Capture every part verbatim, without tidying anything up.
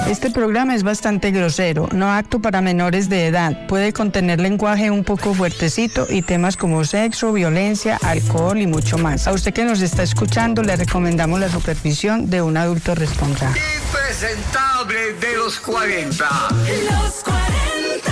Este programa es bastante grosero, no apto para menores de edad. Puede contener lenguaje un poco fuertecito y temas como sexo, violencia, alcohol y mucho más. A usted que nos está escuchando, le recomendamos la supervisión de un adulto responsable. Impresentable de los cuarenta. Los cuarenta.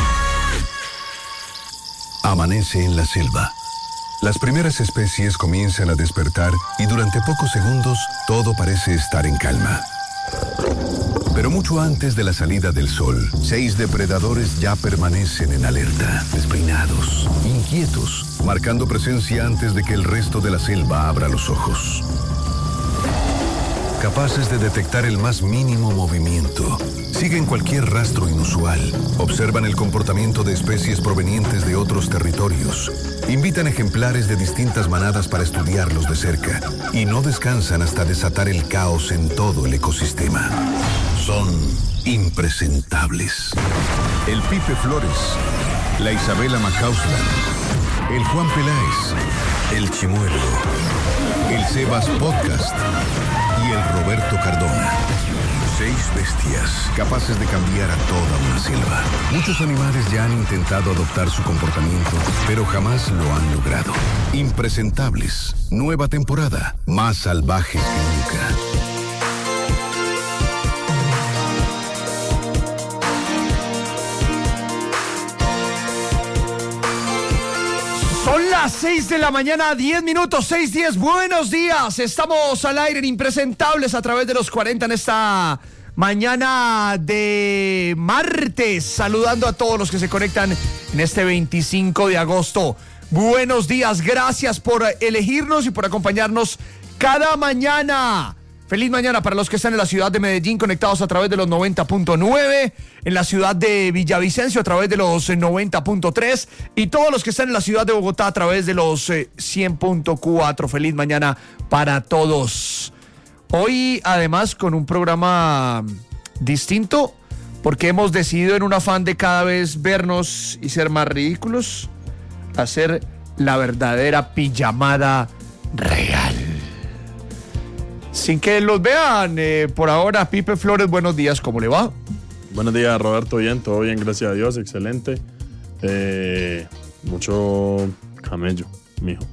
Amanece en la selva. Las primeras especies comienzan a despertar y durante pocos segundos todo parece estar en calma. Pero mucho antes de la salida del sol, seis depredadores ya permanecen en alerta, despeinados, inquietos, marcando presencia antes de que el resto de la selva abra los ojos. Capaces de detectar el más mínimo movimiento, siguen cualquier rastro inusual, observan el comportamiento de especies provenientes de otros territorios, invitan ejemplares de distintas manadas para estudiarlos de cerca y no descansan hasta desatar el caos en todo el ecosistema. Son impresentables. El Pipe Flores, la Isabela Macausland, el Juan Peláez, el Chimuelo, el Sebas Podcast y el Roberto Cardona. Seis bestias capaces de cambiar a toda una selva. Muchos animales ya han intentado adoptar su comportamiento, pero jamás lo han logrado. Impresentables. Nueva temporada. Más salvajes que nunca. Son las seis de la mañana, diez minutos, seis diez. Buenos días. Estamos al aire en Impresentables a través de los cuarenta en esta mañana de martes. Saludando a todos los que se conectan en este veinticinco de agosto. Buenos días. Gracias por elegirnos y por acompañarnos cada mañana. Feliz mañana para los que están en la ciudad de Medellín conectados a través de los noventa punto nueve, en la ciudad de Villavicencio a través de los noventa punto tres y todos los que están en la ciudad de Bogotá a través de los cien punto cuatro. Feliz mañana para todos. Hoy además con un programa distinto porque hemos decidido en un afán de cada vez vernos y ser más ridículos, hacer la verdadera pijamada real. Sin que los vean, eh, por ahora, Pipe Flores, buenos días, ¿cómo le va? Buenos días, Roberto, bien, todo bien, gracias a Dios, excelente. Eh, mucho camello, mijo.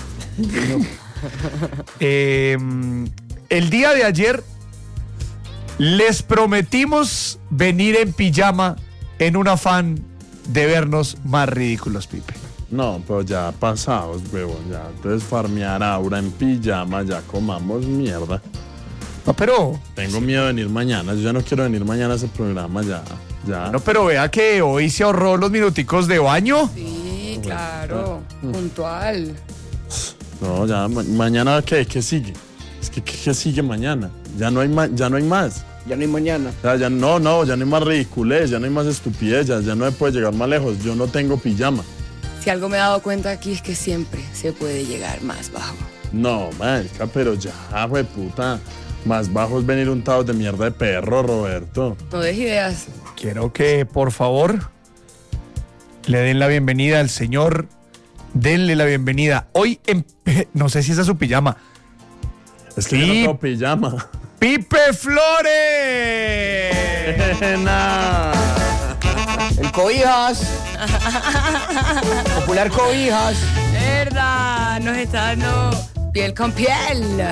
eh, el día de ayer les prometimos venir en pijama en un afán de vernos más ridículos, Pipe. No, pero ya pasados, huevón, ya. Entonces farmear ahora en pijama, ya comamos mierda. No, pero... Tengo miedo de venir mañana, yo ya no quiero venir mañana a ese programa, ya, ya. No, pero vea que hoy se ahorró los minuticos de baño. Sí, claro, mm. puntual. No, ya, ma- mañana, ¿qué? ¿Qué sigue? Es que, ¿qué, qué sigue mañana? Ya no hay, ma- ya no hay más. Ya no hay mañana. Ya, ya no, no, ya no hay más ridiculez, ya no hay más estupidez, ya, ya no se puede llegar más lejos. Yo no tengo pijama. Si algo me he dado cuenta aquí es que siempre se puede llegar más bajo. No, marica, pero ya, güey, puta. Más bajo es venir untados de mierda de perro, Roberto. No des ideas. Quiero que, por favor, le den la bienvenida al señor. Denle la bienvenida. Hoy, en, no sé si esa es su pijama. Es que Pip, yo no tengo pijama. ¡Pipe Flores! nah. El Cobijas. Popular Cobijas. Verdad, nos está dando piel con piel.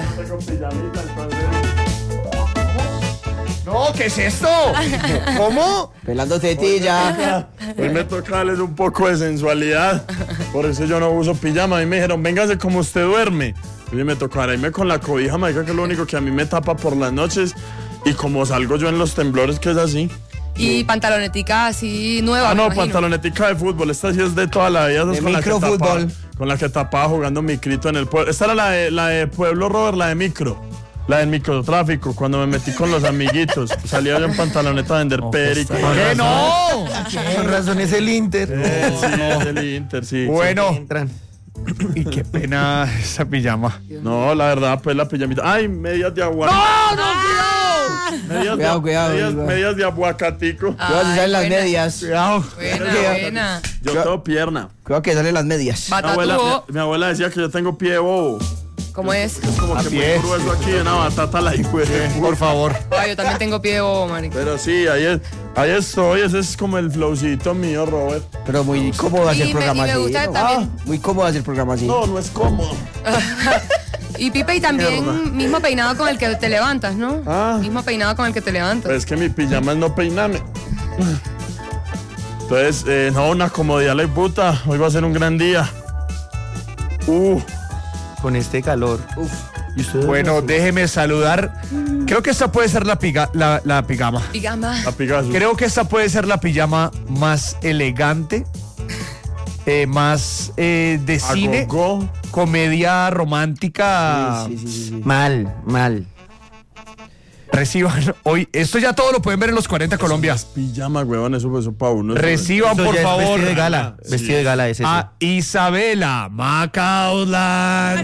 No, ¿qué es esto? ¿Cómo? Pelando tetilla. Hoy me toca darles un poco de sensualidad. Por eso yo no uso pijama. A mí me dijeron, véngase como usted duerme. Y me tocará irme con la cobija, marica, que es lo único que a mí me tapa por las noches. Y como salgo yo en los temblores, que es así. Y pantalonetica así nueva. Ah, no, imagino. pantalonetica de fútbol. Esta sí es de toda la vida. De con la que microfútbol. tapaba, con la que tapaba jugando micrito en el pueblo. Esta era la de, la de Pueblo, Robert, la de micro. La del microtráfico, cuando me metí con los amiguitos. Salía yo en pantaloneta a vender no, perico. ¿Qué no? Con razón es el Inter. Eh, sí, es el Inter, sí. Bueno. Entran. Y qué pena esa pijama. No, la verdad, pues la pijamita. ¡Ay, medias de agua! ¡No, no, cuidado! Medias cuidado, de, cuidado, medias, cuidado. medias de aguacatico. Cuidado si salen las buena. medias. Cuidado. Buena, buena. Yo tengo pierna. Cuidado que salen las medias. Mi abuela, Batatúo. mi, mi abuela decía que yo tengo pie de bobo. ¿Cómo es? Como A que pie. muy grueso aquí, una batata la hijo de Por favor. Ah, yo también tengo pie de bobo, marica. Pero sí, ahí, es, ahí estoy, ese es como el flowcito mío, Robert. Pero muy cómodo hacer Y me- programa y me así. gusta ¿no? también- Ah, muy cómodo hacer programa así. No, no es cómodo. Y Pipe, y también mismo peinado con el que te levantas, ¿no? Ah. Mismo peinado con el que te levantas. Pues es que mi pijama es no peiname. Entonces, eh, no, una comodidad la puta. Hoy va a ser un gran día. Uh, Con este calor. Uf. ¿Y ustedes? Bueno, déjeme saludar. Creo que esta puede ser la, piga- la, la pijama. Pijama. a Picasso. Creo que esta puede ser la pijama más elegante, eh, más eh, de A cine, gogo. comedia romántica. Sí, sí, sí, sí. Mal, mal. Reciban hoy, esto ya todo lo pueden ver en los cuarenta Colombia. Pijama, huevón, eso eso pa' uno. eso- Reciban Eso por ya es favor Vestido de gala. Sí. Vestido de gala es ese. a Isabela Macaulay.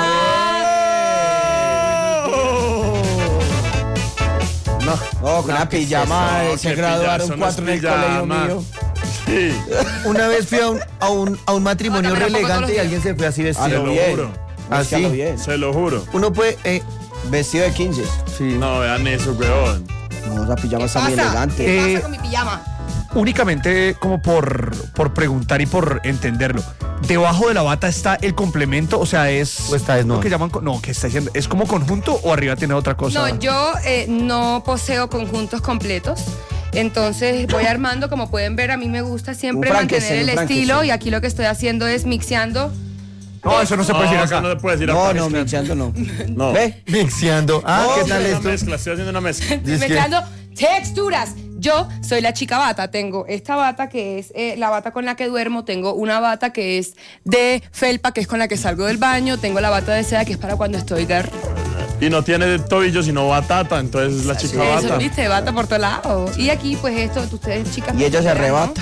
No, No, con una pijama eso? se Qué graduaron pillazo, no cuatro en el es pijama. colegio mío. sí. Una vez fui a un, a un, a un matrimonio No, re tampoco todos elegante los y días. alguien se fue así Se vestido. lo bien. juro. Así. Se bien. lo juro. Uno puede, eh, vestido de quince. Sí. No, vean eso, huevón. No, esa pijama está muy pasa? elegante. ¿Qué Eh, pasa con mi pijama? Únicamente como por, por preguntar y por entenderlo. Debajo de la bata está el complemento, o sea, es O esta es no. lo que llaman, co- no, ¿qué está diciendo? ¿Es como conjunto o arriba tiene otra cosa? No, yo eh, no poseo conjuntos completos. Entonces voy armando, como pueden ver, a mí me gusta siempre Un mantener Frankenstein, el un estilo Frankenstein. y aquí lo que estoy haciendo es mixeando. No, eso no se puede No, decir eso acá. no se puede decir No, acá. no, mixeando no. No. ¿Ve? Mixeando. Ah, No, ¿qué tal una esto? mezcla, estoy haciendo una mezcla. Dice que- Mezclando texturas. Yo soy la chica bata. Tengo esta bata que es eh, la bata con la que duermo. Tengo una bata que es de felpa, que es con la que salgo del baño. Tengo la bata de seda, que es para cuando estoy gar. Y no tiene tobillo, sino batata, entonces es la chica Eso, bata. viste, bata por todos lados. Y aquí, pues esto, ustedes chicas. Y ella se verán, ¿no? arrebata.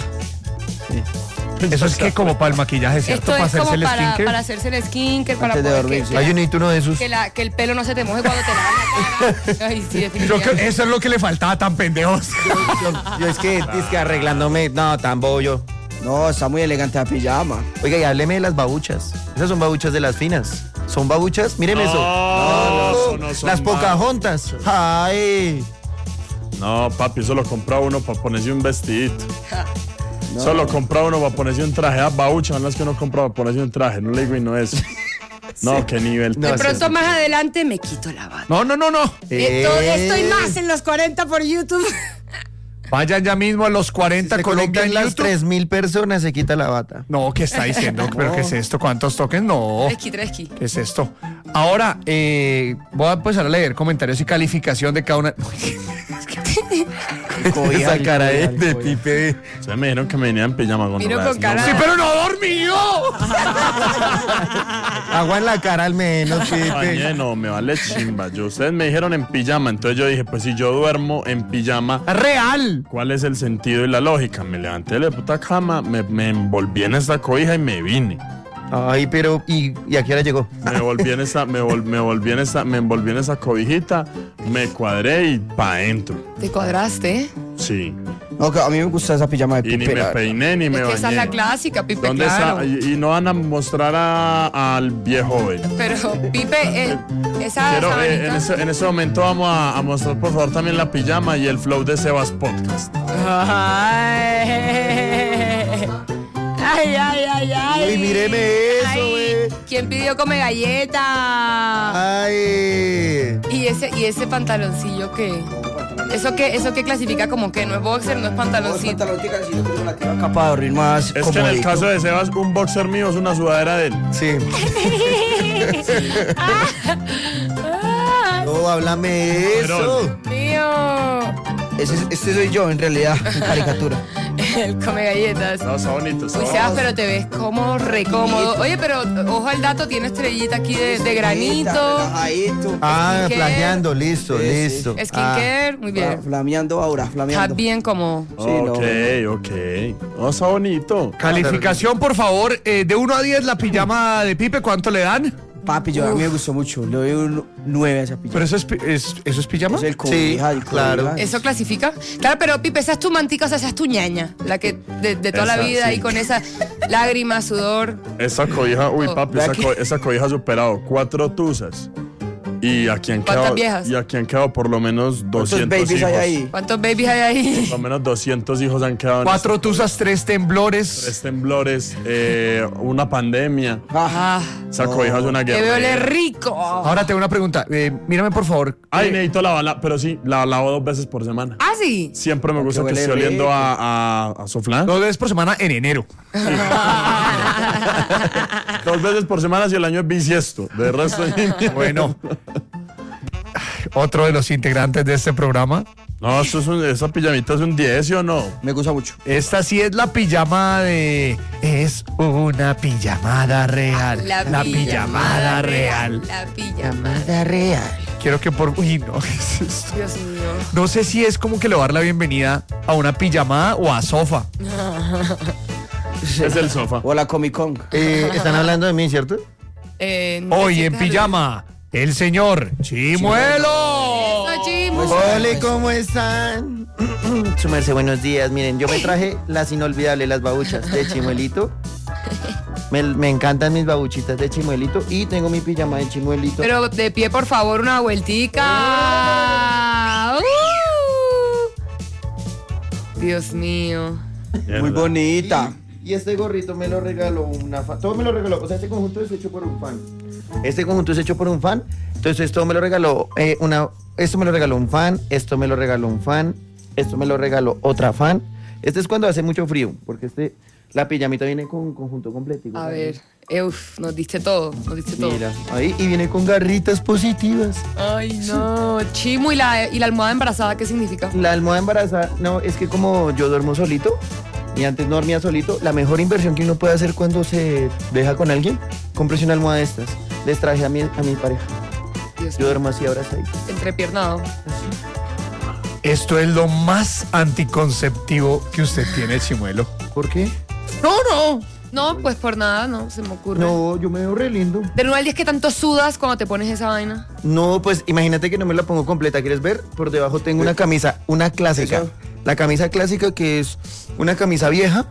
Eso es que como para el maquillaje, ¿cierto? Esto Para es hacerse como el para, skincare. para hacerse el skincare, para Antes de poder dormir. que, Sí. Hay un hito uno de esos. que, la- que el pelo no se te moje cuando te lavas la cara. Ay, sí, Creo que definitivamente. eso es lo que le faltaba tan pendejos. Yo, yo es que, es que arreglándome, no, tan bollo. No, está muy elegante la pijama. Oiga, y hábleme de las babuchas. Esas son babuchas de las finas. ¿Son babuchas? Míreme eso. No, eso no son Las babuchas. Pocahontas. Ay. No, papi, eso lo compra uno para ponerse un vestidito. Solo compra uno para ponerse un traje. Ah, baucha, no es que uno compra para ponerse un traje. No le digo y no es. No, qué nivel. De pronto más adelante me quito la bata. No, no, no, no. Esto, esto y más en los cuarenta por YouTube. Vayan ya mismo a los cuarenta Se Colombia conectan en las YouTube. tres mil personas, se quita la bata. No, ¿qué está diciendo? ¿Pero qué es esto? ¿Cuántos toques? No. Tresqui, tresqui. ¿Qué es esto? Ahora, eh, voy a empezar a leer comentarios y calificación de cada una. Esa cara de, de Pipe. Ustedes me dijeron que me venía en pijama con Vino ruedas, con cara- Sí, pero no dormido. Agua en la cara al menos, Pipe. Bañé, no, me vale chimba. Yo, ustedes me dijeron en pijama, entonces yo dije, pues si yo duermo en pijama, Real. ¿cuál es el sentido y la lógica? Me levanté de la puta cama, me, me envolví en esta cobija y me vine. Ay, pero, ¿y, y a qué hora llegó? Me volví en esa, me, vol- me volví en esa, me envolví en esa cobijita, me cuadré y pa' adentro. Te cuadraste. Sí. No, que a mí me gusta esa pijama de Y ni Pipe. me la verdad. peiné ni me Es que esa es bañé. la clásica, Pipe, ¿Dónde claro. está? Y, y no van a mostrar a- al viejo hoy. Pero, Pipe, eh, esa Quiero, eh, en, sabanita- ese, en ese momento vamos a, a mostrar por favor también la pijama y el flow de Sebas Podcast. Ay, ay, ay, ay. Uy, míreme eso, Ay, güey. ¿quién pidió come galleta? Ay. Y ese, y ese pantaloncillo que. ¿Eso qué, eso qué clasifica como que no es boxer, no es pantaloncito? Acá para dormir más Es que en el comodito. caso de Sebas, un boxer mío es una sudadera de él. Sí. No, háblame eso. Mío. Ese, este soy yo, en realidad, en caricatura. El come galletas. No, está bonito. Está Uy, bonito. Sebas, pero te ves como re cómodo. Oye, pero ojo al dato, tiene estrellita aquí de, de granito. Relajadito. Ah, Skincare. plagiando, listo, Sí, sí. listo. Skincare, muy bien. Fla- Flameando ahora, Está flameando. bien como. Sí, no, Ok, ok. No, está bonito. Calificación, por favor, eh, de uno a diez la pijama de Pipe, ¿cuánto le dan? Papi, yo a mí me gustó mucho. Le doy un nueve a esa pijama. ¿Pero eso es, pi- es- eso es pijama? Es el cobija, el claro. cobija. ¿Eso clasifica? Claro, pero Pipe, esa es tu mantica, o sea, esa es tu ñaña. La que de, de toda la Esa, vida sí. y con esa lágrima, sudor. Esa cobija, uy, Oh. papi, ¿Vea esa, que- co- esa cobija ha superado cuatro tuzas. Y aquí han ¿Cuántas quedado, viejas? y aquí han quedado por lo menos ¿Cuántos doscientos babies hijos. hay ahí? ¿Cuántos babies hay ahí? Por lo menos doscientos hijos han quedado en Cuatro esa- tuzas, tres temblores. tres temblores, eh, una pandemia. Ah, Esa cobija es una que guerra. veo rico. Ahora tengo una pregunta. Eh, mírame, por favor. Ay, Eh, necesito lavarla, pero sí, la lavo dos veces por semana. Ah, sí. Siempre me gusta que huele esté oliendo rico. a, a, a soflán. Dos veces por semana en enero. Dos veces por semana si el año es bisiesto. De resto. Bueno. Otro de los integrantes de este programa. No, eso es un- esa pijamita es un diez, ¿sí o no? Me gusta mucho. Esta sí es la pijama de... Es una pijamada real. La, pijamada real. La pijama. Nada real. Quiero que por... Uy, no. ¿qué es esto? Dios mío. No sé si es como que le va a dar la bienvenida a una pijamada o a sofa. Es el sofá. O la Comic Con. Eh, Están hablando de mí, ¿cierto? Eh, no Hoy sé en qué- pijama, el señor Chimuelo. Eso, Chimu. Hola, ¿cómo están? Su merced, buenos días. Miren, yo me traje las inolvidables, las babuchas de Chimuelito. Me, me encantan mis babuchitas de Chimuelito y tengo mi pijama de Chimuelito. Pero de pie, por favor, una vueltica. Uh. Dios mío. Muy bonita. Y este gorrito me lo regaló una fan. Todo me lo regaló. O sea, este conjunto es hecho por un fan. Este conjunto es hecho por un fan. Entonces, esto me lo regaló eh, una. Esto me lo regaló un fan. Esto me lo regaló un fan. Esto me lo regaló otra fan. Este es cuando hace mucho frío. Porque este. La pijamita viene con un conjunto completo. A ver, eh, uf, nos diste todo, nos diste todo. Mira, ahí. Y viene con garritas positivas. Ay, no. Chimu, ¿y la, y la almohada embarazada qué significa? La almohada embarazada. No, es que como yo duermo solito. Y antes no dormía solito. La mejor inversión que uno puede hacer cuando se deja con alguien. Cómprese una almohada de estas. Les traje a mi, a mi pareja. Dios Yo mío. duermo así abrazadito. Entrepiernado. Esto es lo más anticonceptivo que usted tiene, Chimuelo. ¿Por qué? No, no. No, pues por nada, no, se me ocurre. No, yo me veo re lindo. Del uno al diez, ¿qué tanto sudas cuando te pones esa vaina? No, pues imagínate que no me la pongo completa. ¿Quieres ver? Por debajo tengo una camisa, una clásica. Eso. La camisa clásica que es una camisa vieja.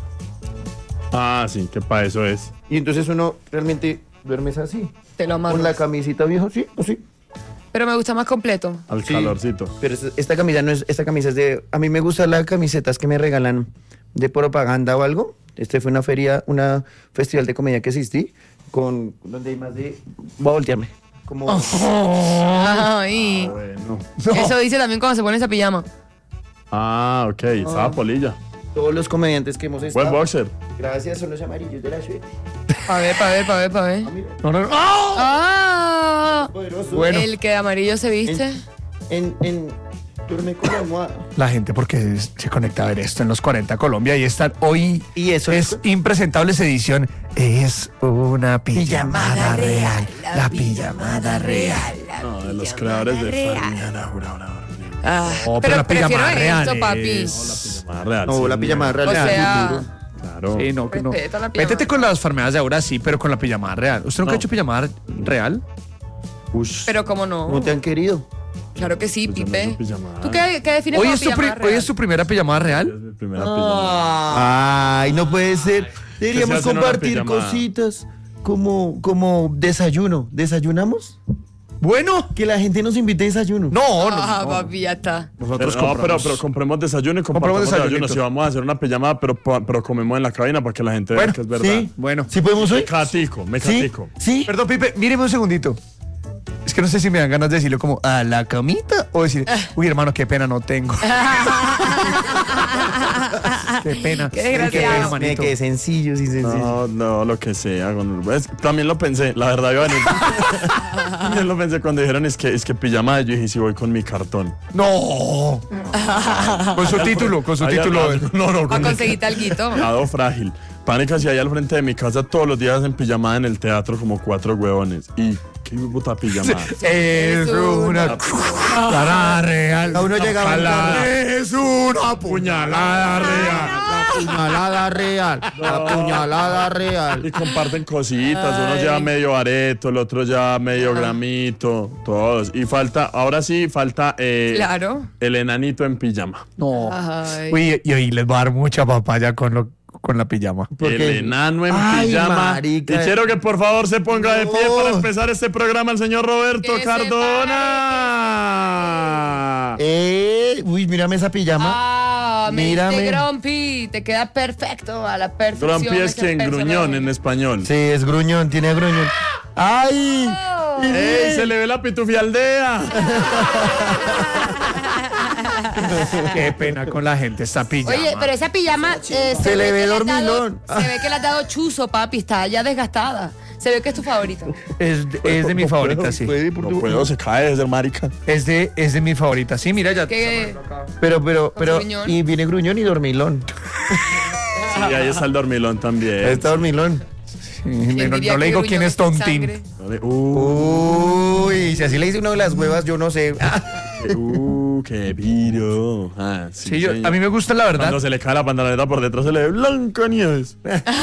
Ah, sí, que para eso es. Y entonces uno realmente duermes así. Te lo amarras. Con la camisita vieja, sí, así. Pero me gusta más completo. Al Sí. calorcito. Pero esta, esta camisa no es, esta camisa es de. A mí me gustan las camisetas que me regalan de propaganda o algo. Este fue una feria, una festival de comedia que asistí con donde hay más de. Voy a voltearme. Como. Ay. Bueno. Eso dice también cuando se pone esa pijama. Ah, ok. Estaba polilla. Todos los comediantes que hemos estado. Buen boxer. Gracias, son los amarillos de la suerte. Pa' ver, pa' ver, pa' ver, pa' ver. No, no, no. ¡Ah! Poderoso. Bueno. El que de amarillo se viste. En, en, duerme con la almohada. La gente porque se conecta a ver esto en los cuarenta Colombia y están hoy. Y eso es Impresentables edición. Es una pijamada real. La pijamada real. No, de los creadores de Farmiana, jura, jura, jura. Ah, Oh, pero pero la prefiero pijama real esto, papi. es- Más real. No, sí, la pijama mira. real. O es sea, futuro. Claro. Sí, no, que no. Respeta la pijamada. Métete con las farmeadas de ahora sí, pero con la pijamada real. ¿Usted nunca No. ha hecho pijamada real? Ush. pero cómo no. ¿No te han querido? Claro que sí, Pues yo no Pipe. uso pijamada. ¿Tú qué, qué defines Hoy como es, tu pri- pijamada hoy real? es tu primera pijamada Es real. mi primera pijamada. Ah. Ay, no puede ser. Deberíamos Que se hacen una compartir pijamada. cositas como, como desayuno. ¿Desayunamos? Bueno. Que la gente nos invite a desayuno. No, no. Ah, no. papi, ya está. Pero, Nosotros no, pero, compramos. pero compremos desayuno y Compramos compramos desayuno. desayunito. Si vamos a hacer una pijamada, pero, pa- pero comemos en la cabina para que la gente vea Bueno, que es verdad. ¿Sí? Bueno. ¿Sí podemos hoy? Me catico, me ¿Sí? catico. ¿Sí? Perdón, Pipe, míreme un segundito. Es que no sé si me dan ganas de decirlo como a la camita o decir, uy, hermano, qué pena no tengo. Qué pena. Qué desgraciado. pena, Me manito. quedé sencillo, sí, sencillo. No, no, lo que sea. con- es- también lo pensé, la verdad, iba a venir. También lo pensé cuando dijeron es que, es que pijama. Yo dije, si voy con mi cartón. No. Con su título, con su Ahí título. atrás, no, no, Para con mi conseguirte alguito. lado frágil. Pánicas y ahí al frente de mi casa todos los días en pijamada en el teatro como cuatro huevones. Y qué puta pijama. Es una puñalada real. A uno llegaba en carro. Es una puñalada real. La puñalada real. La puñalada real. Y comparten cositas, uno lleva medio areto, el otro lleva medio gramito, todos. Y falta, ahora sí, falta eh, Claro. el enanito en pijama. No. Ay. Uy, y hoy les va a dar mucha papaya con, lo, con la pijama. El enano en Ay, pijama. marica. Y quiero que por favor se ponga de pie No. para empezar este programa el señor Roberto Que se Cardona. Eh, uy, mírame esa pijama. Ah, me Mírame. diste Grumpy. Te queda perfecto, a la perfección. Grumpy es ese quien personaje. gruñón en español. Sí, es gruñón, tiene gruñón. ¡Ay! ¡Ey, se le ve la pitufialdea! Qué pena con la gente esta pijama. Oye, pero esa pijama eh, Se le ve que le has dado- dormilón. Se ve que le has dado chuzo, papi. Está ya desgastada. Se ve que es tu favorita. Es, de- es de mi favorita, sí. No puedo, se cae de ser marica. Es de, es de mi favorita. Sí, mira, ya. Que Pero, pero, pero, gruñón. y viene gruñón y dormilón. Sí, ahí está el dormilón también. Está dormilón. No, ¿quién no diría le que digo gruñón quién es sin Tontín. sangre? Uh, Uy, si así le dice uno de las huevas, yo no sé. uh, qué piro. Ah, sí, Sí, yo- señor. a mí me gusta la verdad. Cuando se le cae la pantaloneta por detrás se le ve Blanca Nieves.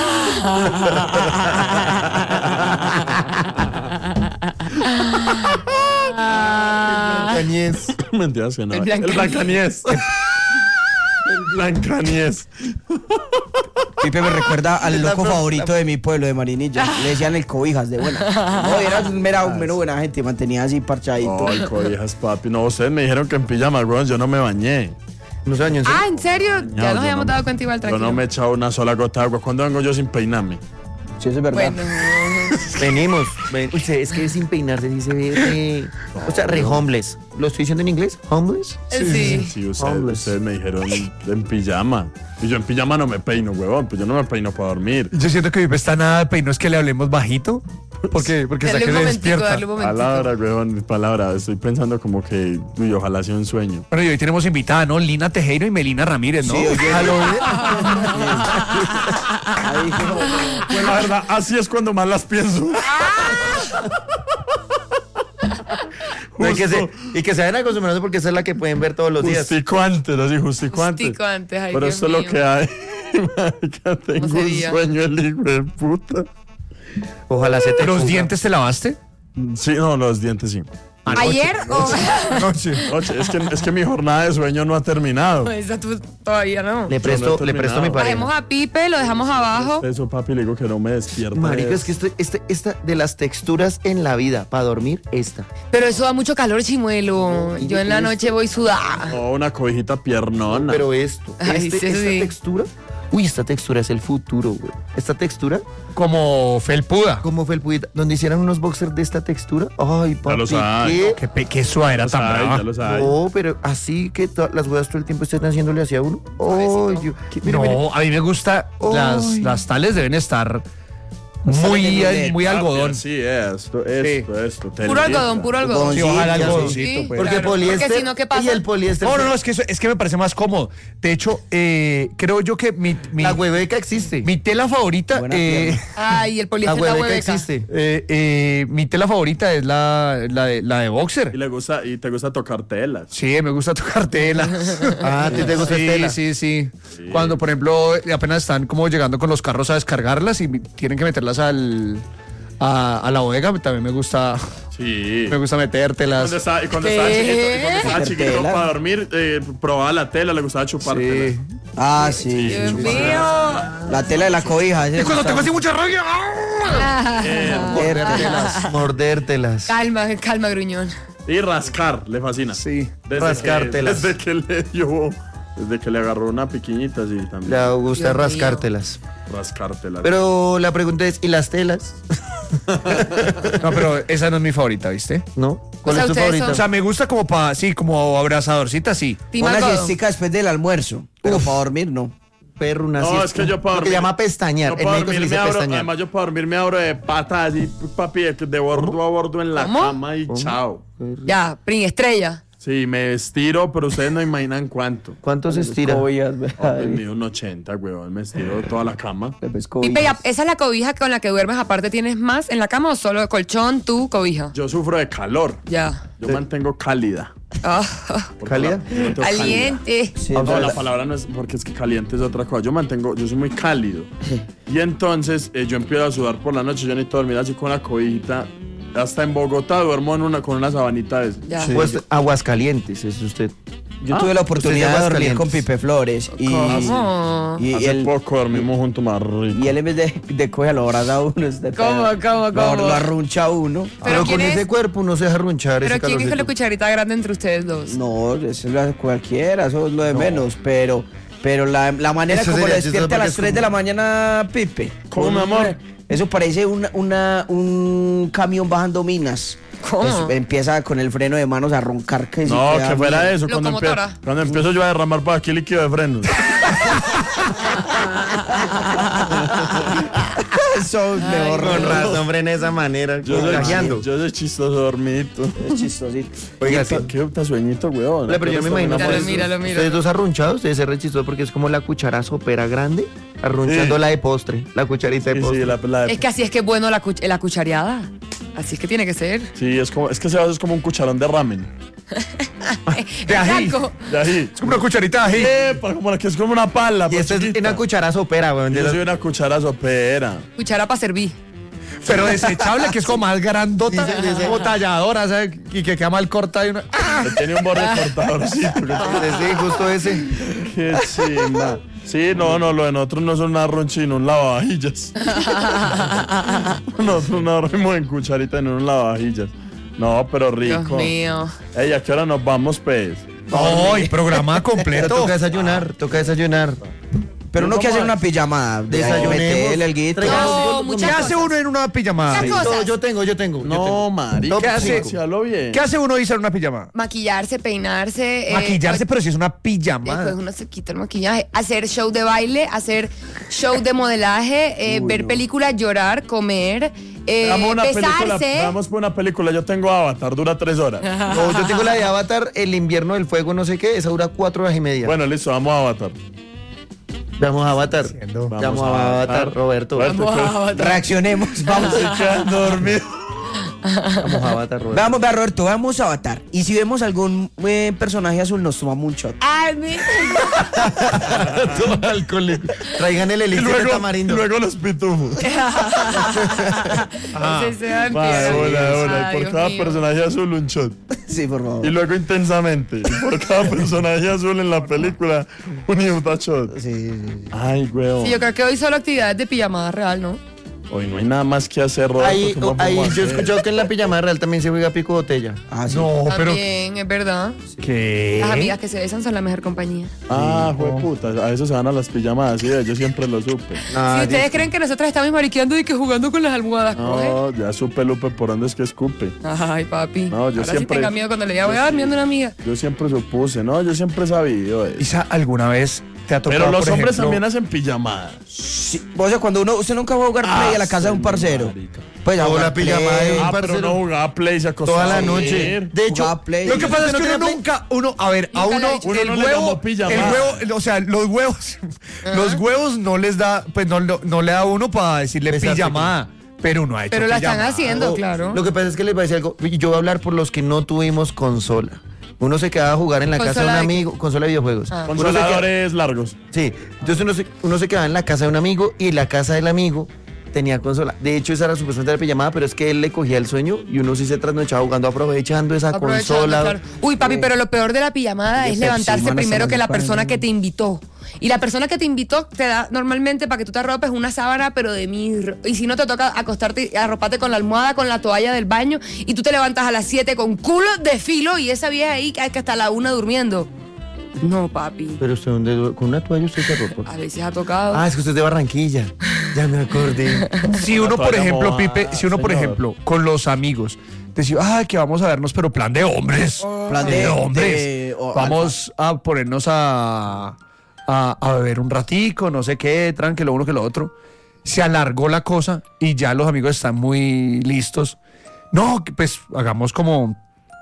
Cañez. Mentiras que no. El El Blancanieves. El Blancanieves. Pipe me recuerda al La loco pro- favorito de mi pueblo, de Marinilla. Le decían el cobijas de buena. No, era un mera, un mero buena gente, mantenía así parchadito. Ay, cobijas, papi. No, ustedes me dijeron que en pijama, weón, yo no me bañé. No se bañó en serio. Ah, ¿en serio? No, Ya nos yo habíamos no- dado cuenta igual, Yo tranquilo. no me he echado una sola gota de agua. ¿Cuándo vengo yo sin peinarme? Sí, eso es verdad. Bueno, Venimos. Ven. Uy, se- es que sin peinarse sí se ve re- O sea, re homeless. ¿Lo estoy diciendo en inglés? ¿Homeless? sí. Sí, ustedes, Homeless. ustedes me dijeron en pijama. Y yo en pijama no me peino, huevón. Pues yo no me peino para dormir. Yo siento que Vive está nada de peino, es que le hablemos bajito. Porque, porque está Dale que un se momentico, despierta. dale un momentico. Palabra, huevón, palabra. Estoy pensando como que, uy, ojalá sea un sueño. Bueno, y hoy tenemos invitada, ¿no? Lina Tejero y Melina Ramírez, ¿no? Sí, oye. Aló, ¿eh? Ahí dije, como- Pues la verdad, así es cuando más las pienso. No, y, que se, Justo. y que se vayan acostumbrando porque esa es la que pueden ver todos los días. Justico antes, así, justico antes. Justico antes, ay, Pero Dios esto es lo mío. que hay. Marica, tengo un sería? sueño, el hijo de puta. Ojalá se te ¿Los cumpla. dientes te lavaste? Sí, no, los dientes sí. ¿Ayer o...? Noche. Oye, es que, es que mi jornada de sueño no ha terminado. Esa tú todavía no. Le No, presto, no he le presto mi terminado. pareja. Bajemos a Pipe, lo dejamos abajo. Eso, papi, le digo que no me despierta. Marica, es que esto, este, esta de las texturas en la vida para dormir, esta. Pero eso da mucho calor, chimuelo. Yo en la noche voy sudada. No, una cobijita piernona. Pero esto, Ay, este- sí, esta sí. textura. Uy, esta textura es el futuro, güey. Esta textura, Como felpuda. como fue el puita, donde hicieran unos boxers de esta textura. Ay, papi, lo sabe. ¿qué? Qué, pe- qué suadera Ya tan lo sabe, brava. ya lo sabe. No, pero así que to- las huevas todo el tiempo estén haciéndole hacia uno. Ay, yo- mire, No, mire. a mí me gusta. Las, Ay. las tales deben estar tales muy, de Brunet. muy algodón. Sí, esto, esto, esto. Puro telita. algodón, puro algodón. Sí, ojalá Sí, algodoncito, sí. pues. Porque Claro, poliéster porque si no, ¿qué pasa? y el poliéster. No, no, no, es que, eso- es que me parece más cómodo. De hecho, eh, creo yo que mi, mi, La hueveca existe. mi tela favorita. Buena eh, pierna. Ay, el La poliéster la hueveca hueveca. existe. eh, eh, mi tela favorita es la, la, de, la de Y boxer. le gusta, y te gusta tocar telas. Sí, me gusta tocar telas. Ah, ¿a ti te gusta sí, tela? sí, sí, Cuando, por ejemplo, apenas están como llegando con los carros a descargarlas y tienen que meterlas al, a, a la bodega, también me gusta, Sí. me gusta metértelas. Cuando estaba, y cuando ¿Qué? estaba chiquito, y cuando estaba Meter chiquito tela. para dormir, eh, probaba la tela, le gustaba chupártela. Sí. Ah, sí. Dios sí. mío. La tela de la cobija. ese Y cuando está- tengo así mucha rabia. Mordértelas. Mordértelas. Calma, calma, gruñón. Y rascar, le fascina. Sí. Desde Rascártelas. Que, desde que le dio, desde que le agarró una piquiñita, sí, también. Le gusta Dios mío. rascártelas. Rascártela. Pero la pregunta es, ¿y las telas? No, pero esa no es mi favorita, ¿viste? ¿No? ¿Cuál O sea, es tu ustedes favorita? O sea, me gusta como para, sí, como abrazadorcita, sí. Team Una algodón. siestica después del almuerzo. Pero para dormir, no. Perro, una No, siesta. es que yo para Lo que dormir- llama pestañear. Yo En para México se le dormir dice me abro, pestañear. además yo para dormir me abro de patas así, papi, de bordo a bordo en la ¿Cómo? cama y chao. Ya, Prin Estrella. Sí, me estiro, pero ustedes no imaginan cuánto. ¿Cuánto se estira? Cobijas, Oh, me mido un ochenta, weón. Me estiro toda la cama. Pipe, ya, ¿esa es la cobija con la que duermes? Aparte, ¿tienes más en la cama o solo colchón, tú, cobija? Yo sufro de calor. Ya. Yo mantengo cálida. Ah. ¿Cálida? Yo no tengo Caliente. Sí, No, no, la palabra no es porque es que caliente es otra cosa. Yo mantengo, yo soy muy cálido. Y entonces eh, yo empiezo a sudar por la noche. Yo necesito dormir así con la cobijita. Hasta en Bogotá duermo en una, con una sabanita de esas. Ya. Sí. Pues Aguascalientes, es usted. Yo Ah, tuve la usted oportunidad es de de dormir con Aguascalientes. Pipe Flores. Y, ¿Cómo? y, y Hace él, poco dormimos juntos más rico. y él en vez de, de coger lo abraza a uno. Este ¿Cómo, pedo, cómo, lo- cómo? Lo arruncha a uno. ¿Pero Pero quién con es? ese cuerpo uno se deja runchar ¿Pero ese quién es calorcito. la cucharita grande entre ustedes dos? No, eso es la- cualquiera, eso es lo de menos. Pero, pero la, la manera Eso como sería lo chistoso despierte a porque las es tres como- de la mañana, Pipe. ¿Cómo, mi amor? Eso parece una, una, un camión bajando minas. ¿Cómo? Eso, empieza con el freno de manos a roncar. Que sí No, queda que fuera bien. eso. Cuando, empie- Locomotora. cuando empiezo yo a derramar por aquí líquido de frenos. Eso es mejor. Con razón, hombre, en esa manera. Yo soy, Contagiando. yo soy chistoso dormidito. Es chistosito. Oiga, ¿Qué, sí. qué puta sueñito, weón? Hola, pero yo me imagino Míralo, pues, míralo, míralo. ustedes dos arrunchados, debe ser re chistoso porque es como la cuchara sopera grande, arrunchando Sí. la de postre, la cucharita de Sí, postre. sí, la, la- Es que así es que es bueno la, cuch- la cuchareada. Así es que tiene que ser. sí, es como, es que ese vaso es como un cucharón de ramen. De ají. Exacto. De ahí. Es como una cucharita de ají. Epa, como la que es como una pala. Y pues, esta es chiquita. una cuchara sopera, weón. de Yo las- soy una cuchara sopera. Cuchara para servir. Pero desechable, que es como más grandota, Sí, sí, sí. como talladora, ¿sabes? Y que queda mal corta y una... Que tiene un borde cortadorcito. que tiene- Sí, justo ese. Qué chimba. Sí, no, no, lo de nosotros no es una roncha, sino un lavavajillas. Nosotros no dormimos en cucharita, en un lavavajillas. No, pero Dios rico. mío. Ey, ¿a qué hora nos vamos, pues? No, y programa Pero completo. toca desayunar, toca desayunar. Pero uno que hace una pijamada. Desayunemos. Meterle alguito. Traigamos- No, muchas ¿Qué hace cosas. uno en una pijamada? Muchas cosas. No, yo tengo, yo tengo. yo No, tengo. marica. Top ¿Qué hace? cinco. Hablo bien. ¿Qué hace uno irse en una pijamada? Maquillarse, peinarse. eh, Maquillarse, pues, pero si es una Después pijamada. uno se quita el maquillaje, hacer show de baile, hacer show de modelaje, eh, ver películas, llorar, comer, eh, Veamos una película. besarse. Vamos por una película. Yo tengo Avatar, dura tres horas. No, yo tengo la de Avatar, el invierno del fuego, no sé qué, esa dura cuatro horas y media. Bueno, listo, vamos a Avatar. Vamos a Avatar. Haciendo- Vamos a Avatar, Roberto. Roberto, ¿qué? Reaccionemos. Vamos. Se quedan dormidos. Vamos a Avatar, Roberto. Vamos, vea, Roberto, vamos a Avatar. Y si vemos algún eh, personaje azul, nos tomamos un shot. Ay, mi- Todo alcohólico. Traigan el Y elixir de luego, y tamarindo. luego los pitufos. Ese se va en Va, piedra. hola, hola. Ay, Y por Dios cada mío. personaje azul, un shot. Sí, por favor. Y luego intensamente. Y por cada personaje azul en la película, un Utah shot. Sí, sí, sí. Ay, weón. Sí, yo creo que hoy solo actividades de pijamada real, ¿no? Hoy no hay nada más que hacer, Roberto. Ahí, ¿qué más ahí podemos yo he hacer? escuchado que en la pijama real también se juega pico botella. Ah, sí. No, pero... También, es verdad. ¿Qué? Las amigas que se besan son la mejor compañía. Ah, jue puta. A eso se van a las pijamadas, sí, yo siempre lo supe. Ah, si ustedes listo. creen que nosotros estamos mariqueando y que jugando con las almohadas, coge. No, ya supe, Lupe, por dónde es que escupe. Ay, papi. No, yo Ahora siempre- sí tenga miedo cuando le diga, voy a dormir de una amiga. Yo siempre supuse, ¿no? Yo siempre he sabido eso. Isa, ¿alguna vez te ha tocado, Pero los por hombres ejemplo, también hacen pijamadas. Sí. O sea, cuando uno, usted nunca va a jugar play a la casa de un parcero. marica. Pues a O jugar la pijamada play. de un Ah, pero parcero. no jugaba play, se acostaba Toda la a noche. dormir. De hecho, Jugaba play. Lo que pasa es ¿Usted que no uno tiene nunca, uno, a ver, a Nunca le uno, he dicho. Uno el no le huevo, llamó pijamada. el huevo, o sea, los huevos, los huevos no les da, pues no, no, no le da a uno para decirle Besarse, pijamada, pero uno ha hecho Pero la están pijamada. haciendo, o- claro. Lo que pasa es que les voy a decir algo. y Yo voy a hablar por los que no tuvimos consola. Uno se quedaba a jugar en la casa de un ¿Consola de qué? amigo, consola de videojuegos. Ah. Uno se queda- Consoladores largos. Sí, entonces uno se, uno se quedaba en la casa de un amigo y la casa del amigo tenía consola. De hecho, esa era supuestamente la pijamada, pero es que él le cogía el sueño y uno sí se trasnochaba jugando, aprovechando esa Aprovechando, consola. claro. Uy, papi, pero lo peor de la pijamada Oye, es Pepsi, levantarse man, primero hasta que la mañana. persona que te invitó. Y la persona que te invitó te da normalmente para que tú te arropes una sábana, pero de mirro. Y si no te toca acostarte y arroparte con la almohada, con la toalla del baño, y tú te levantas a las siete con culo de filo y esa vieja ahí que hasta la una durmiendo. No, papi. Pero usted, ¿dónde du- con una toalla usted se arropa. A veces ha tocado. Ah, es que usted es de Barranquilla. Ya me acordé. Si uno, por toalla ejemplo, mojada, Pipe, si uno, por señor. ejemplo, con los amigos, decía, ah, que vamos a vernos, pero plan de hombres. Plan de, de- hombres. de- o- vamos a ponernos a, a, a beber un ratico, no sé qué, tranquilo, uno que lo otro. Se alargó la cosa y ya los amigos están muy listos. No, que pues hagamos como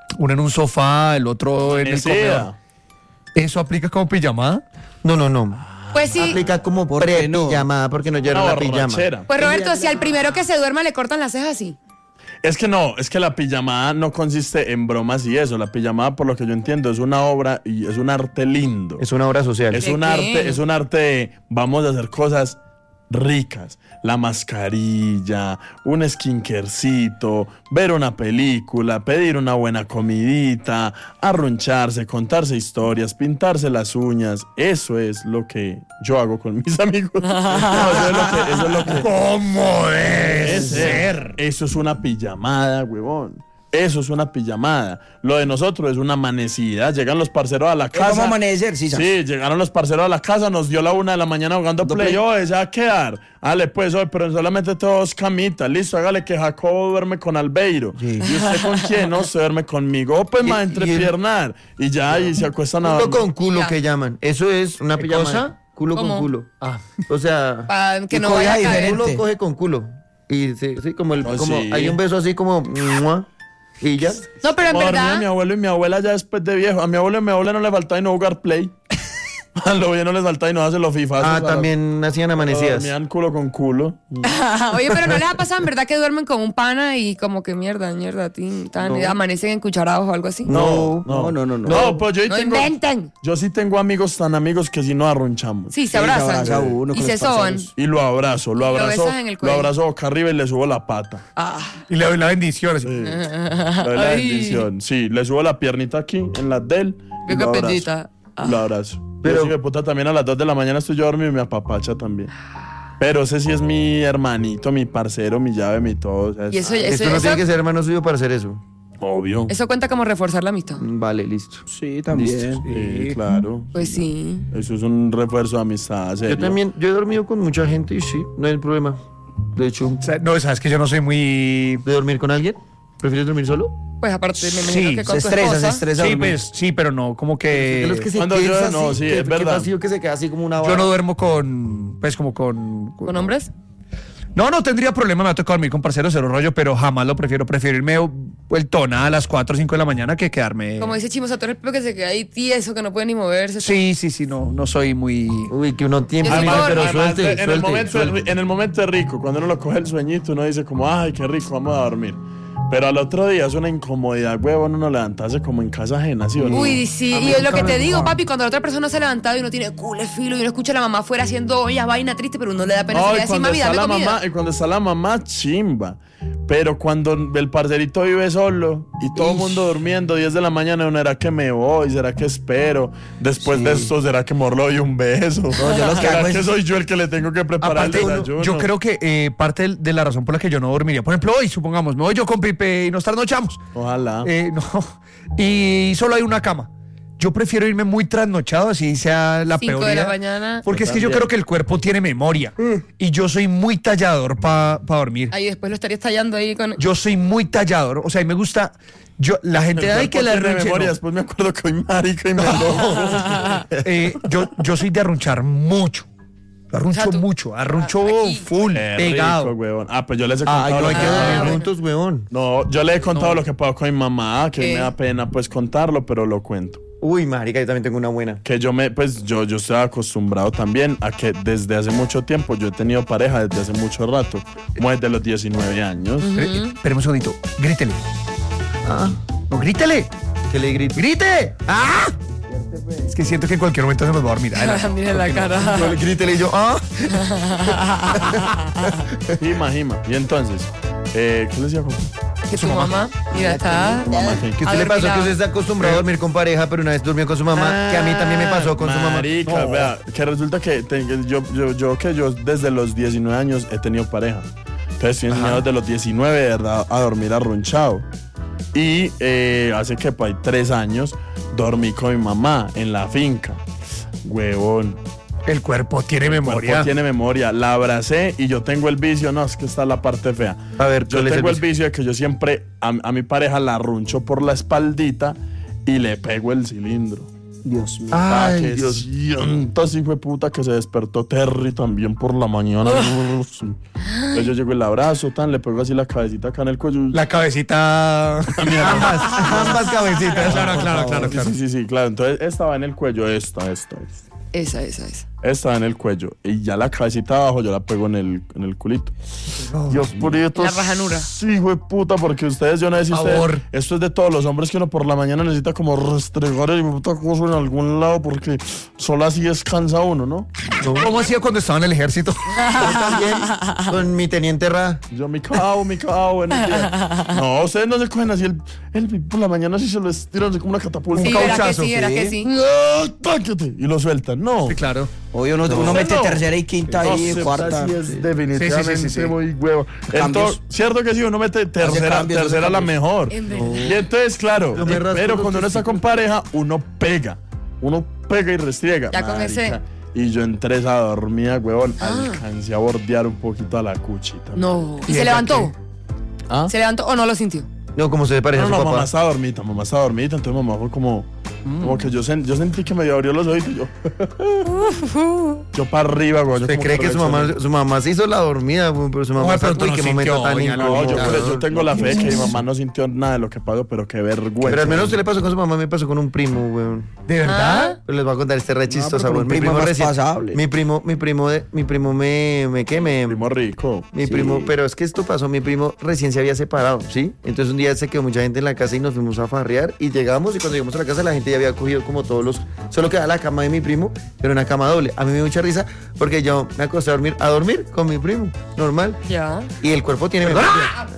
uno en un sofá, el otro en el Mesía. comedor. ¿Eso aplica como pijamada? No, no, no. Pues sí. Aplica como ¿Por qué no? pre-pijamada porque no lleva Una la pijama. borrachera. Pues Roberto, si al primero que se duerma le cortan las cejas, sí. Es que no, es que la pijamada no consiste en bromas y eso. La pijamada, por lo que yo entiendo, es una obra y es un arte lindo. Es una obra social. Es ¿De un qué? arte, es un arte de vamos a hacer cosas ricas. La mascarilla, un skinkercito, ver una película, pedir una buena comidita, arruncharse, contarse historias, pintarse las uñas. Eso es lo que yo hago con mis amigos. No, eso es lo que, eso es lo que ¿Cómo debe es ser. Eso es una pijamada, huevón. Eso es una pijamada. Lo de nosotros es una amanecida. Llegan los parceros a la casa. ¿Cómo amanecer? Sí, Sí, llegaron los parceros a la casa, nos dio la una de la mañana jugando play. Yo, esa va a quedar. Dale, pues, hoy, pero solamente todos camitas. Listo, hágale que Jacobo duerme con Albeiro. ¿Y usted con quién? No, se duerme conmigo. Pues, más entrepiernar. Y ya, y se acuestan a Culo dormir. con culo Ya. que llaman. Eso es una ¿Qué pijamada. cosa? Culo ¿Cómo? con culo. Ah. O sea, Para que Y no cobija vaya a caer. diferente. culo coge con culo. Y sí, sí, como el, Oh, como sí. hay un beso así como ¡mua! Y ya. No, pero en Como dormía verdad. mi abuelo y mi abuela ya después de viejo. A mi abuelo y mi abuela no le faltaba y no jugar play. A lo bien no les faltaba y no hacer los fifas. Ah, también hacían amanecidas. Dormían culo con culo. Oye, pero no les ha pasado en verdad que duermen con un pana y como que mierda, mierda, tin, tan, y amanecen encucharados o algo así. No, no, no, no, no. No, pues yo, sí No tengo, inventen. yo sí tengo amigos tan amigos que si no arrunchamos. Sí, se Sí, se abrazan. abraza uno y con se los soban. parceros. Y lo abrazo, lo Lo abrazo. besas en el Lo cuello. abrazo boca arriba y le subo la pata. Ah, Y le doy la bendición. así. Sí. Le doy la Ay. bendición. Sí, le subo la piernita aquí, en la de él. y qué lo abrazo. capendita. Lo abrazo. Pero- Pero de puta también a las dos de la mañana estoy yo dormido y me apapacha también. Pero ese sí es mi hermanito, mi parcero, mi llave, mi todo. o sea, es- Y eso, eso, Esto no eso- tiene que ser hermano suyo para hacer eso. Obvio. eso cuenta como reforzar la amistad. Vale, listo. Sí, también. Sí, claro. Pues sí. Eso es un refuerzo de amistad. serio. Yo también, yo he dormido con mucha gente y sí, no hay problema. De hecho, O sea, no, sabes que yo no soy muy... ¿de dormir con alguien? ¿Prefieres dormir solo? Pues aparte, me imagino Sí, que con Se tu estresa, se esposa. estresa. Sí, dormir. pues, sí, pero no, como De los que... que se Cuando yo- tensa no, así, sí, que, es que verdad. vacío que se queda así como una Yo vara. no duermo con... Pues como con... ¿Con hombres? No, no tendría problema, me ha tocado dormir con parceros, cero rollo, pero jamás lo prefiero. Prefiero irme vueltona a las cuatro o cinco de la mañana que quedarme... Como dice Chimo, o sea, tú eres el propio que se queda ahí tieso, que no puede ni moverse. Sí, sí, sí, no, no soy muy... Uy, que uno tiene Yo sí pero corro. Además, suelte, de- en, suelte, el momento, suelte. en el momento es rico, cuando uno lo coge el sueñito, uno dice como, ay, qué rico, vamos a dormir. Pero al otro día es una incomodidad, huevón, uno levantarse como en casa ajena, ¿sí o no? Uy, sí, y es lo que te digo, papi, cuando la otra persona se ha levantado y uno tiene culo de filo y uno escucha a la mamá afuera haciendo ollas, vaina triste, pero uno le da pena No, salir y así, cuando mami, está dame la comida. mamá, y cuando está la mamá, chimba. Pero cuando el parcerito vive solo y todo el mundo durmiendo, diez de la mañana, uno, ¿será que me voy? ¿Será que espero? Después de esto, ¿será que morlo doy un beso? yo lo que ¿Será hago que es- soy yo el que le tengo que preparar Aparte, el desayuno? yo creo que eh, parte del- de la razón por la que yo no dormiría, por ejemplo, hoy, supongamos, me voy yo con Pipe y nos trasnochamos. Ojalá. Eh, no, y solo hay una cama. Yo prefiero irme muy trasnochado, así sea la Cinco peor de la idea, mañana. Porque Yo es que yo también. creo que el cuerpo tiene memoria. Y yo soy muy tallador para dormir. Ahí después lo estarías tallando ahí con... Yo soy muy tallador. O sea, y me gusta. Yo, la gente El ay cuerpo que la tiene arrunche, memoria, no. después me acuerdo que hoy marica y me lo... Eh, yo, yo soy de arrunchar mucho. Arruncho O sea, tú- mucho, arruncho Ah, aquí. full, Qué pegado. rico, huevón. Ah, pues yo les he Ay, contado no lo hay que que Ah, dormir bueno. juntos, weón. No, yo le he contado lo que pasó con mi mamá, que ¿Qué? me da pena pues contarlo, pero lo cuento. Uy, marica, yo también tengo una buena. Que yo me, pues yo, yo estoy acostumbrado también a que desde hace mucho tiempo, yo he tenido pareja desde hace mucho rato, como desde los diecinueve años. Espere- Espéreme un segundito. Grítele. Ah, No, grítele. que le grito. ¡Grite! ¡Ah! Es que siento que en cualquier momento se nos va a dormir. Adelante. Mira la cara. Yo le grítele y yo, ah. Jima, Jima. Y entonces, eh, ¿qué les decía? Que tu mamá, mira, está... Mamá, ¿qué? ¿Qué a usted le pasó que usted está acostumbrado a dormir con pareja, pero una vez durmió con su mamá? Que a mí también me pasó con su mamá. Marica, No. vea, que resulta que te- que yo, yo, yo, que yo desde los diecinueve años he tenido pareja. Entonces estoy enseñado desde los diecinueve de verdad, a dormir arrunchado. Y eh, hace que pues, tres años dormí con mi mamá en la finca. Huevón. El cuerpo tiene El memoria. cuerpo tiene memoria. La abracé y yo tengo el vicio. No, es que está la parte fea. A ver, Yo ¿cuál es el tengo el vicio? vicio de que yo siempre a, a mi pareja la arruncho por la espaldita y le pego el cilindro. Dios mío. Ay, Ay, Dios. Sientas, hijo de puta, que se despertó Terry también por la mañana. Sí. Entonces yo llego y la abrazo, tan, le pego así la cabecita acá en el cuello. La cabecita. ambas, ambas cabecitas. Claro, claro, claro, claro. Sí, sí, sí, claro. Entonces esta va en el cuello, esta, esta, esta. Esa, esa, esa. Esta va en el cuello. Y ya la cabecita abajo yo la pego en el, en el culito. Dios purito. La rajanura. Sí, hijo de puta, porque ustedes, yo no sé si ustedes. Favor. Esto es de todos los hombres que uno por la mañana necesita como restregar el puta cosa en algún lado porque solo así descansa uno, ¿no? ¿Cómo hacía cuando estaba en el ejército? También con mi teniente Ra. Yo mi cao, mi cao, buenos días. No, ustedes no se cogen así el, el por la mañana si se lo estiran así como una catapulta. Sí, Un era que cauchazo, sí, era sí. que sí. ¡Ah, táquete! Y lo sueltan. No. Sí, claro. Obvio, uno, No. uno mete No. tercera y quinta No, y sí, cuarta. así es, Sí. definitivamente Sí, sí, sí, sí. muy huevo. Cambios. Entonces, cierto que sí, uno mete tercera, cambios, hace tercera la cambios. mejor. En verdad. Y entonces, claro, Yo me eh, rasco pero los cuando uno está con pareja, uno pega. Uno pega y restriega. Ya con marica. ese. Y yo entré esa dormida, huevón, alcancé a bordear un poquito a la cuchita. No. ¿Y ¿Y se ella levantó? ¿Ah? ¿Se levantó o no lo sintió? No, como se ve parece No, a no, su mamá papá. estaba dormida, mamá estaba dormida, entonces mamá fue como, como que yo, sen- yo sentí que me abrió los ojos y yo, yo para arriba, güey. yo ¿Usted como cree que su reaccioné. mamá, su mamá se hizo la dormida, güey, pero su mamá Oye, está, pero tú uy, no qué sintió, momento tan oiga, No, yo, incómodo. creo- yo tengo la fe que mi mamá no sintió nada de lo que pasó, pero qué vergüenza. Pero al menos usted le pasó con su mamá, me pasó con un primo, güey. ¿De verdad? Pero les voy a contar este re chistoso, pero güey. un Mi primo primo más recién, pasable. mi primo, mi primo, de, mi primo me, me, ¿qué? Me, Primo rico. mi primo, pero es que esto pasó, mi primo recién se había separado, ¿sí? Entonces un día se quedó mucha gente en la casa y nos fuimos a farrear y llegamos y cuando llegamos a la casa la gente ya había cogido como todos los, solo quedaba la cama de mi primo, pero una cama doble. A mí me dio mucha risa porque yo me acosté a dormir, a dormir con mi primo, normal. Ya. Y el cuerpo tiene memoria.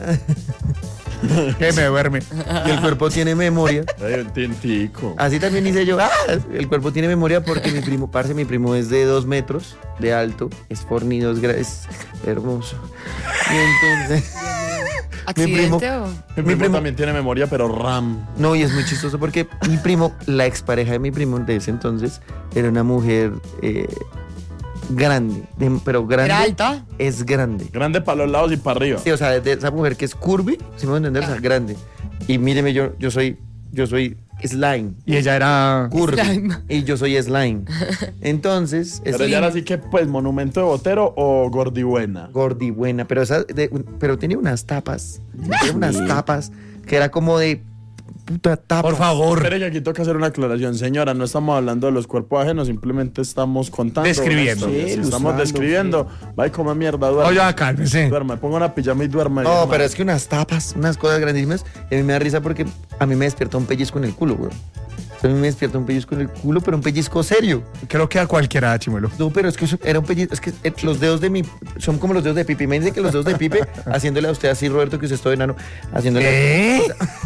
Que me duerme. Y el cuerpo tiene memoria. Ay, un tintico. Así también hice yo. Ah, el cuerpo tiene memoria porque mi primo, parce, mi primo es de dos metros de alto, es fornido, es, gra- es hermoso. Y entonces. mi primo, ¿Accidente o? Mi mi primo primo- también tiene memoria, pero RAM. no, y es muy chistoso porque mi primo, la expareja de mi primo de ese entonces, era una mujer eh, grande, de- pero grande. ¿Era alta? Es grande. Grande para los lados y para arriba. Sí, o sea, de esa mujer que es curvy, si me voy a entender, o sea, grande. Y míreme, yo, yo soy, yo soy slime. Y ella era. Curvy. Slime. Y yo soy slime. Entonces, Pero slime, ya era así que, pues, monumento de botero o gordibuena. gordi buena, pero esa de- pero tenía unas tapas, tenía unas tapas que era como de puta tapa. Por favor. Espere que aquí toca hacer una aclaración, señora. No estamos hablando de los cuerpos ajenos, simplemente estamos contando. Describiendo. una historia. Sí, Sí, estamos ilustrando, describiendo. Va y come mierda, duerme. Oye, cálmese. Duerme, ponga una pijama y duerme. No, hermano. pero es que unas tapas, unas cosas grandísimas, y a mí me da risa porque a mí me despierta un pellizco en el culo, güey. A mí me despierta un pellizco en el culo, pero un pellizco serio. Creo que a cualquiera, Chimuelo. No, pero es que eso era un pellizco, es que eh, los dedos de mi, son como los dedos de Pipe. Imagínense que los dedos de Pipe, haciéndole a usted así, Roberto, que usted es todo enano, haciéndole... ¿Eh?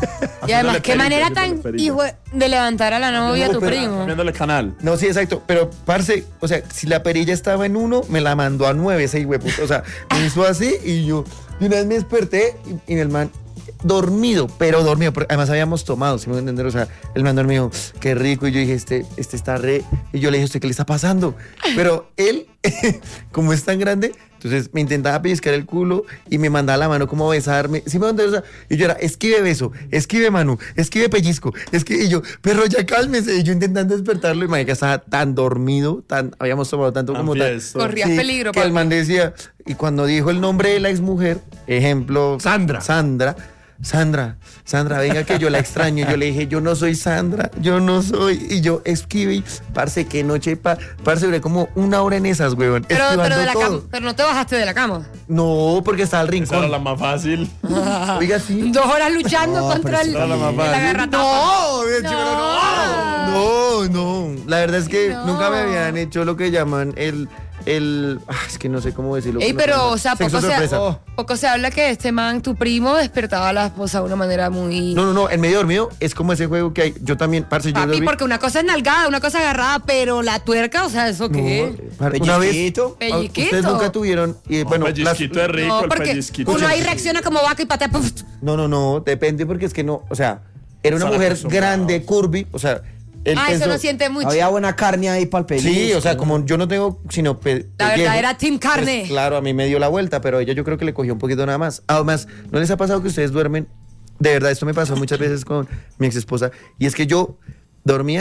Y además, qué perito, manera haciéndole tan perito. hijo de levantar a la novia a tu pero- primo. Viéndole canal. No, sí, exacto. Pero, parce, o sea, si la perilla estaba en uno, me la mandó a nueve ese hueputo. O sea, me hizo así y yo, de una vez me desperté y, y el man, dormido, pero dormido. Porque además habíamos tomado, si me voy a entender. O sea, el man dormido, qué rico. Y yo dije, este, este está re. Y yo le dije, ¿usted qué le está pasando? Pero él, como es tan grande, entonces me intentaba pellizcar el culo y me mandaba la mano como a besarme. ¿Sí me voy a entender? O sea, y yo era, esquive beso, esquive mano, esquive pellizco, esquive. Y yo, perro, ya cálmese. Y yo intentando despertarlo. Y marica estaba tan dormido, tan, habíamos tomado tanto como tan. Anfiesto. Corrías peligro, Que el papi. man decía, y cuando dijo el nombre de la exmujer, ejemplo, Sandra. Sandra, Sandra, Sandra, venga que yo la extraño. Yo le dije, yo no soy Sandra, yo no soy. Y yo esquive, y, parce, qué noche, pa, parce, duré como una hora en esas, weón. Pero, pero, esquivando de la todo. cama, pero no te bajaste de la cama. No, porque estaba al Esa era rincón. la más fácil. Oiga, sí. Dos horas luchando No, contra pero el, sí, la mamá. el agarratapa. No, bien, chico, no, no, no. La verdad es que No. nunca me habían hecho lo que llaman el, el, ah, es que no sé cómo decirlo. Ey, No pero, sé. o sea, Sexo poco se, sorpresa. oh, poco se habla que este man, tu primo, despertaba a la esposa de una manera muy... No, no, no, en medio dormido es como ese juego que hay. Yo también, parce, yo Papi, dormí- porque una cosa es nalgada, una cosa agarrada, pero la tuerca, o sea, ¿eso qué? No, par- una vez, Pellizquito. ah, ustedes Pellizquito. nunca tuvieron, y bueno, el las- pellizquito es rico, No, el porque pellizquito. uno ahí reacciona como vaca y patea. puf. no, no, no, depende porque es que no, o sea, era una Están mujer acostumbrados. grande, curvy, o sea, él Ah, eso pensó- no siente mucho. Había buena carne ahí para el pellizco. Sí, o sea, como yo no tengo sino pe- La pellejo, verdad era team carne. pues, claro, a mí me dio la vuelta, pero ella yo creo que le cogió un poquito nada más. Además, ¿no les ha pasado que ustedes duermen? De verdad, esto me pasó muchas veces con mi ex esposa, y es que yo dormía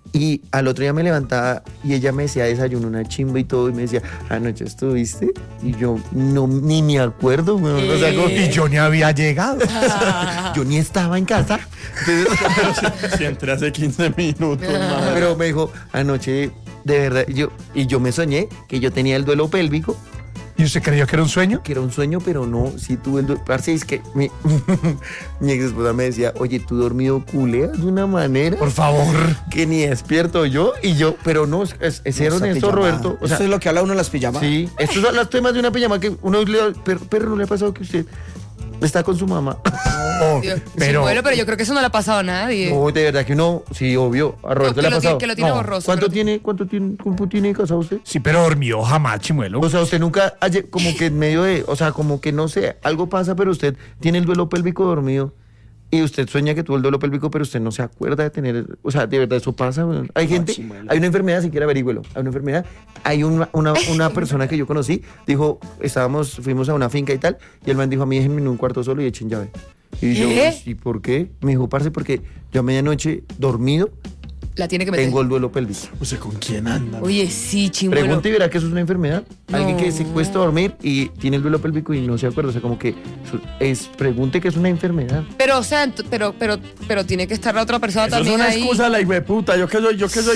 Y al otro día me levantaba y ella me decía desayuno una chimba y todo y me decía, anoche estuviste y yo no ni me acuerdo, weón. O sea, como- Y yo ni había llegado. yo ni estaba en casa. Entonces, Si entré hace quince minutos, madre. pero me dijo, anoche, de verdad, yo, y yo me soñé que yo tenía el duelo pélvico, ¿Y usted creyó que era un sueño? que era un sueño, pero no, sí tuve el duelo. Parce, es que mi, mi ex esposa me decía, oye, tú dormido culeas de una manera Por favor. que ni despierto yo, y yo, pero no, es, es, es Esa honesto, pijamada. Roberto. O sea, Esto es lo que habla uno en las pijamas. sí, estos son los temas de una pijama que uno le per- perro, ¿no le ha pasado que usted está con su mamá? Dios. Sí, pero, bueno, pero yo creo que eso no le ha pasado a nadie. No, de verdad que uno, sí, obvio, a Roberto que le ha lo pasado. tiene- que lo tiene No. borroso, ¿Cuánto pero- tiene, cuánto tiene, cuánto tiene casado usted? sí, pero dormió jamás, chimuelo. O sea, usted nunca, haya- como que en medio de, o sea, como que no sé, algo pasa, pero usted tiene el duelo pélvico dormido y usted sueña que tuvo el duelo pélvico, pero usted no se acuerda de tener, o sea, de verdad eso pasa. weón. Hay gente, chimuelo. hay una enfermedad, si quiere averígüelo, hay una enfermedad, hay una, una, una persona que yo conocí, dijo, estábamos, fuimos a una finca y tal, y el man dijo, a mí déjenme en un cuarto solo y echen llave. Y yo, ¿Qué? ¿y por qué? Me dijo, parce, porque yo a medianoche dormido La tiene que meter. tengo el duelo pélvico. O sea, ¿con quién anda? Oye, sí, chimuelo. Pregunta y verá que eso es una enfermedad. Alguien que se No. cuesta dormir y tiene el duelo pélvico y no se acuerda. O sea, como que eso es, pregunte que es una enfermedad. Pero, o sea, ent- pero, pero, pero tiene que estar la otra persona Eso es también una ahí. excusa de la hijueputa. Yo que soy, yo que soy